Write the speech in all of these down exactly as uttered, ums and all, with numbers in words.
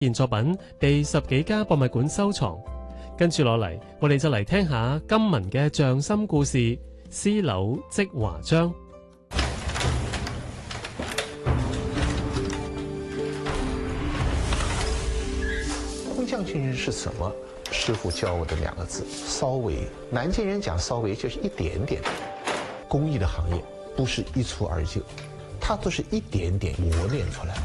件作品被十幾家博物館收藏。跟住落嚟，我哋就嚟聽下金文嘅匠心故事《絲縷織華章》。 工匠精神是什么？师傅教我的两个字：稍微。南京人讲稍微就是一点点。工艺的行业不是一蹴而就，它都是一点点磨练出来的。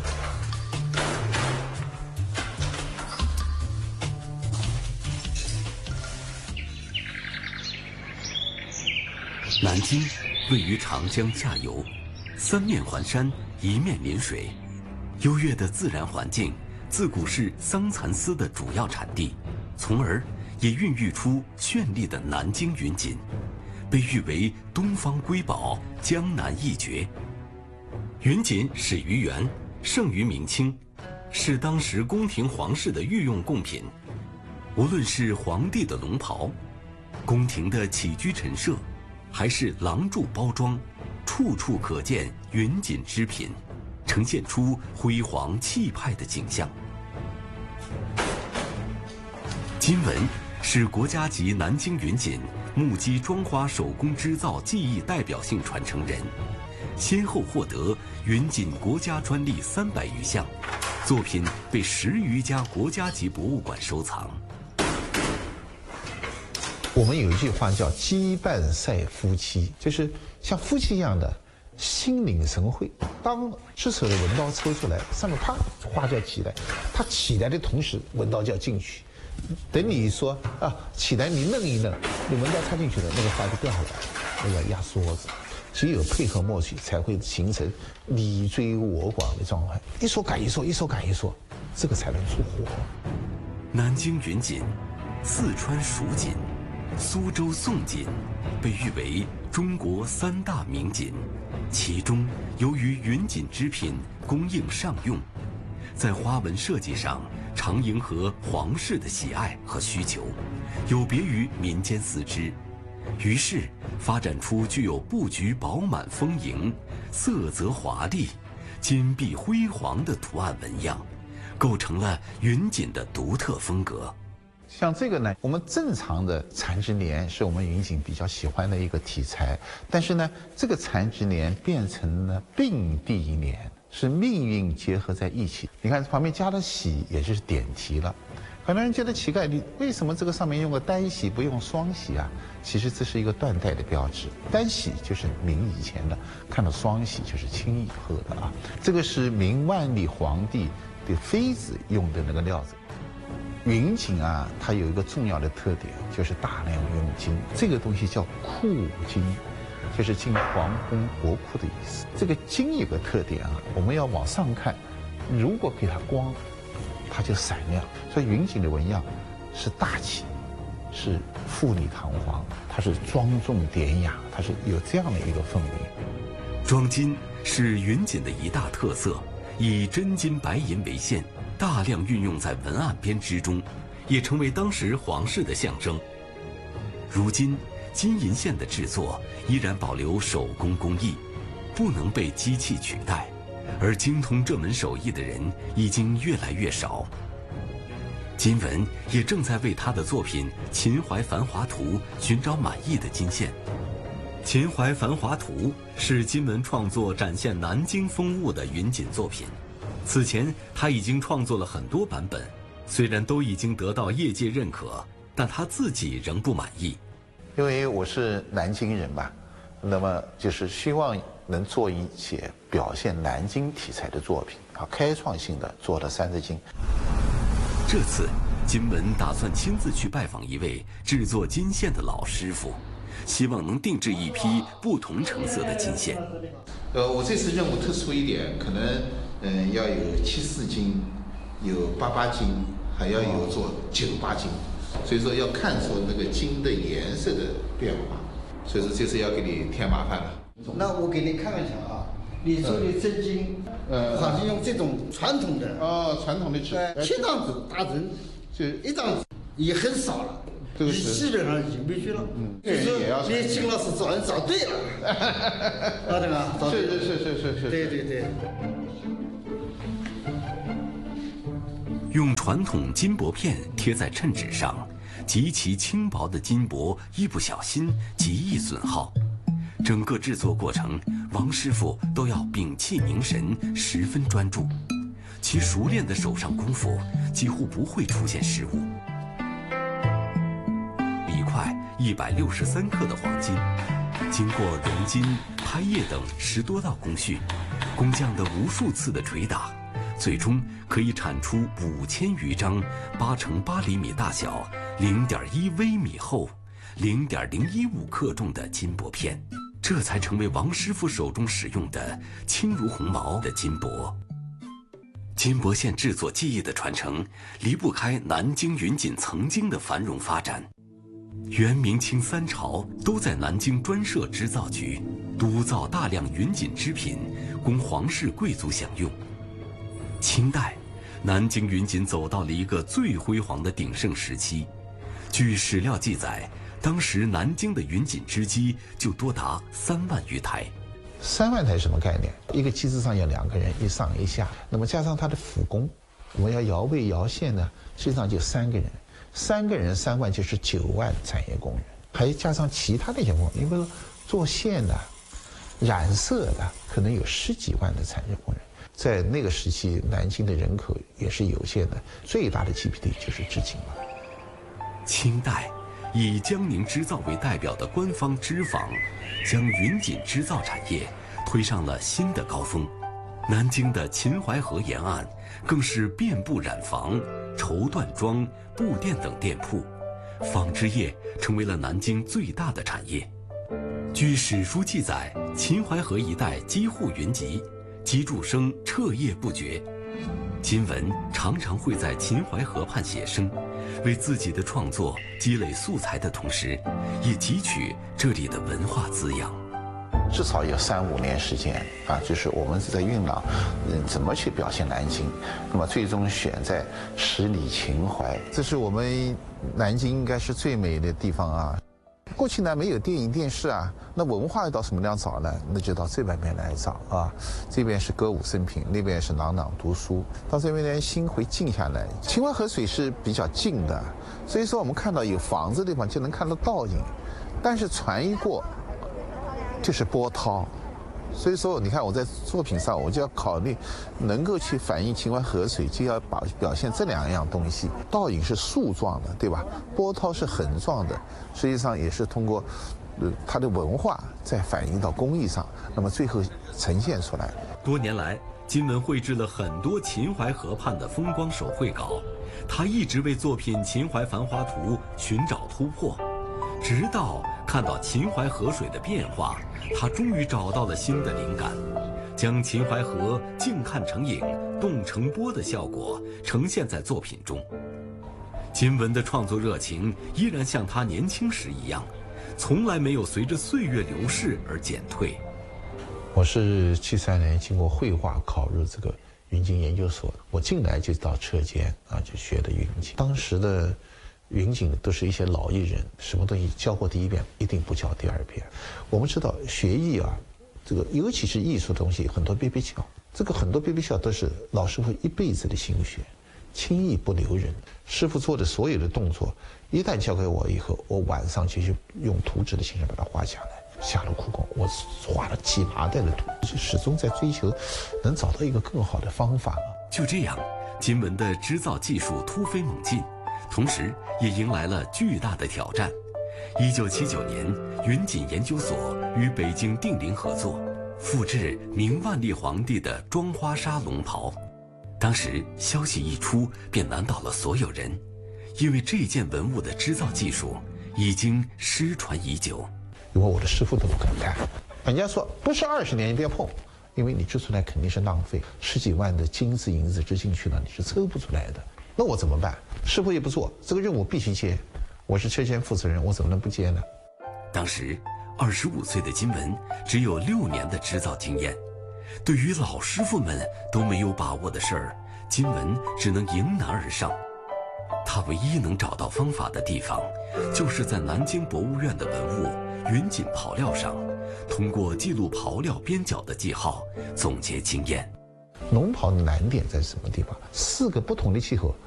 南京位于长江下游，三面环山，一面临水，优越的自然环境自古是桑蚕丝的主要产地，从而也孕育出绚丽的南京云锦，被誉为东方瑰宝、江南一绝。云锦始于元，盛于明清，是当时宫廷皇室的御用贡品。无论是皇帝的龙袍、宫廷的起居陈设，还是廊柱包装，处处可见云锦织品，呈现出辉煌气派的景象。金文是国家级南京云锦木屐妆花手工织造技艺代表性传承人，先后获得云锦国家专利三百余项，作品被十余家国家级博物馆收藏。 我们有一句话叫羁绊赛夫妻，就是像夫妻一样的心领神会。当织手的文刀抽出来，上面啪花就要起来，它起来的同时文刀就要进去。等你说啊起来，你弄一弄，你文刀插进去了，那个花就掉下来，那个压缩子。只有配合默契，才会形成你追我广的状态。一说赶一说，一说赶一说，这个才能出货。 南京云锦、四川蜀锦、苏州宋锦被誉为中国三大名锦，其中由于云锦织品供应上用，在花纹设计上常迎合皇室的喜爱和需求，有别于民间丝织，于是发展出具有布局饱满丰盈、色泽华丽、金碧辉煌的图案纹样，构成了云锦的独特风格。 像这个呢，我们正常的缠枝莲是我们云锦比较喜欢的一个题材，但是呢，这个缠枝莲变成了并蒂莲，是命运结合在一起。你看旁边加了喜，也就是点题了。很多人觉得奇怪，你为什么这个上面用个单喜不用双喜啊？其实这是一个断代的标志。单喜就是明以前的，看到双喜就是清以后的啊。这个是明万历皇帝的妃子用的那个料子。云锦啊，它有一个重要的特点，就是大量用金。这个东西叫库金，就是进皇宫国库的意思。这个金有个特点啊，我们要往上看，如果给它光，它就闪亮。所以云锦的纹样是大气，是富丽堂皇，它是庄重典雅，它是有这样的一个氛围。 装金是云锦的一大特色，以真金白银为线，大量运用在文案编织中，也成为当时皇室的象征。如今，金银线的制作依然保留手工工艺，不能被机器取代，而精通这门手艺的人已经越来越少。金文也正在为他的作品《秦淮繁华图》寻找满意的金线。《秦淮繁华图》是金文创作展现南京风物的云锦作品。此前他已经创作了很多版本，虽然都已经得到业界认可，但他自己仍不满意。 因为我是南京人嘛，那么就是希望能做一些表现南京题材的作品啊，开创性的做了三字经。 这次金文打算亲自去拜访一位制作金线的老师傅，希望能定制一批不同成色的金线。 呃，我这次任务特殊一点，可能嗯、呃、要有七四金，有八八金，还要有做九八金，所以说要看出那个金的颜色的变化，所以说这次要给你添麻烦了。 那我给你看一下啊，你说的真金，呃，它是用这种传统的哦，传统的纸， 呃，七张纸打针， 就一张纸也很少了。 这个你基本上已经没去了，嗯，就是你金老师找人找对了，啊，对吧？找对了， 是是是是是， 对对对。 用传统金箔片贴在衬纸上，极其轻薄的金箔一不小心极易损耗。整个制作过程，王师傅都要屏气凝神，十分专注。其熟练的手上功夫几乎不会出现失误。一块一百六十三克的黄金，经过熔金、拍叶等十多道工序，工匠的无数次的捶打，最终可以产出五千余张八乘八厘米大小、零点一微米厚、零点零一五克重的金箔片，这才成为王师傅手中使用的轻如鸿毛的金箔。金箔线制作技艺的传承，离不开南京云锦曾经的繁荣发展。元、明清三朝都在南京专设织造局，督造大量云锦织品，供皇室贵族享用。清代，南京云锦走到了一个最辉煌的鼎盛时期。据史料记载，当时南京的云锦织机就多达三万余台。 三万台什么概念？一个机子上要两个人，一上一下，那么加上他的辅工，我们要摇位摇线呢，实际上就三个人，三个人三万就是九万产业工人，还加上其他的一些工人，因为做线的、染色的，可能有十几万的产业工人。在那个时期，南京的人口也是有限的，最大的 G P D 就是织锦了。 清代，以江宁织造为代表的官方织坊，将云锦织造产业推上了新的高峰。南京的秦淮河沿岸更是遍布染坊、绸缎庄、布店等店铺，纺织业成为了南京最大的产业。据史书记载，秦淮河一带几户云集，机杼声彻夜不绝。金文常常会在秦淮河畔写生，为自己的创作积累素材的同时，也汲取这里的文化滋养。 至少有三五年时间啊，就是我们是在酝酿，嗯，怎么去表现南京，那么最终选在十里秦淮，这是我们南京应该是最美的地方啊。过去呢没有电影电视啊，那文化要到什么地方找呢？那就到这边来找啊。这边是歌舞升平，那边是朗朗读书，到这边呢心会静下来。秦淮河水是比较静的，所以说我们看到有房子的地方就能看到倒影，但是船一过就是波涛。所以说你看我在作品上我就要考虑能够去反映秦淮河水，就要把表现这两样东西。倒影是树状的，对吧？波涛是横状的，实际上也是通过呃它的文化再反映到工艺上，那么最后呈现出来。 多年来，金文绘制了很多秦淮河畔的风光手绘稿，他一直为作品《秦淮繁华图》寻找突破，直到看到秦淮河水的变化，他终于找到了新的灵感，将秦淮河静看成影、动成波的效果呈现在作品中。金文的创作热情依然像他年轻时一样，从来没有随着岁月流逝而减退。 我是七三年经过绘画考入这个云锦研究所，我进来就到车间啊，就学的云锦。当时的云锦都是一些老艺人，什么东西教过第一遍一定不教第二遍。我们知道学艺啊，这个尤其是艺术的东西很多憋憋笑，这个很多憋憋笑都是老师傅一辈子的心血，轻易不留人。师傅做的所有的动作一旦交给我以后，我晚上就去用图纸的形式把它画下来，下了苦功。我画了几麻袋的图，始终在追求能找到一个更好的方法。 就这样，金文的织造技术突飞猛进，同时也迎来了巨大的挑战。一九七九年，云锦研究所与北京定陵合作，复制明万历皇帝的妆花纱龙袍。当时消息一出，便难倒了所有人，因为这件文物的织造技术已经失传已久。 因为我的师傅都不敢干，人家说不是二十年你别碰，因为你织出来肯定是浪费，十几万的金子银子织进去了，你是抽不出来的。那我怎么办？师傅也不做，这个任务必须接。我是车间负责人，我怎么能不接呢？ 当时二十五岁的金文只有六年的织造经验，对于老师傅们都没有把握的事儿，金文只能迎难而上。他唯一能找到方法的地方，就是在南京博物院的文物云锦袍料上，通过记录袍料边角的记号，总结经验。 龙袍的难点在什么地方？四个不同的气候